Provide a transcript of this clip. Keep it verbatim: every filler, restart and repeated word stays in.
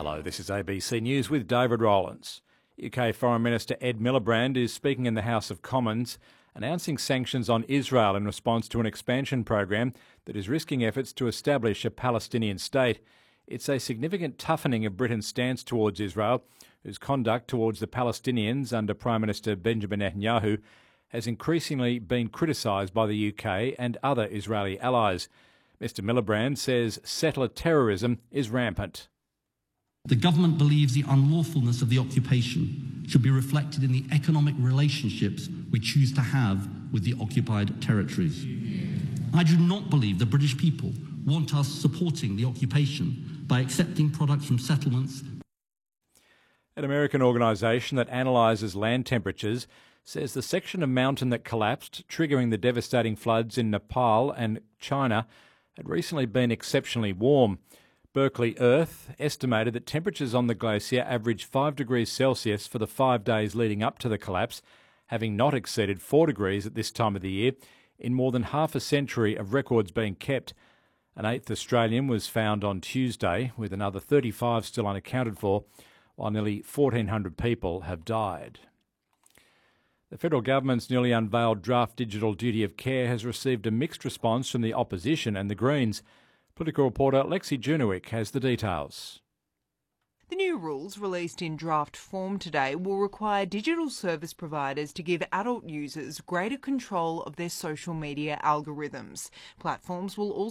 Hello, this is A B C News with David Rowlands. U K Foreign Minister Ed Miliband is speaking in the House of Commons, announcing sanctions on Israel in response to an expansion program that is risking efforts to establish a Palestinian state. It's a significant toughening of Britain's stance towards Israel, whose conduct towards the Palestinians under Prime Minister Benjamin Netanyahu has increasingly been criticised by the U K and other Israeli allies. Mister Miliband says settler terrorism is rampant. The government believes the unlawfulness of the occupation should be reflected in the economic relationships we choose to have with the occupied territories. I do not believe the British people want us supporting the occupation by accepting products from settlements. An American organisation that analyses land temperatures says the section of mountain that collapsed, triggering the devastating floods in Nepal and China, had recently been exceptionally warm. Berkeley Earth estimated that temperatures on the glacier averaged five degrees Celsius for the five days leading up to the collapse, having not exceeded four degrees at this time of the year in more than half a century of records being kept. An eighth Australian was found on Tuesday, with another thirty-five still unaccounted for, while nearly fourteen hundred people have died. The federal government's newly unveiled draft digital duty of care has received a mixed response from the opposition and the Greens. Political reporter Lexi Junowick has the details. The new rules, released in draft form today, will require digital service providers to give adult users greater control of their social media algorithms. Platforms will also